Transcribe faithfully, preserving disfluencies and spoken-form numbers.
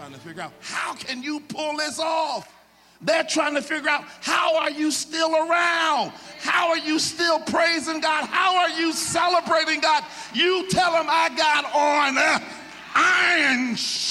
trying to figure out, how can you pull this off? They're trying to figure out, how are you still around? How are you still praising God? How are you celebrating God? You tell them, I got on uh, iron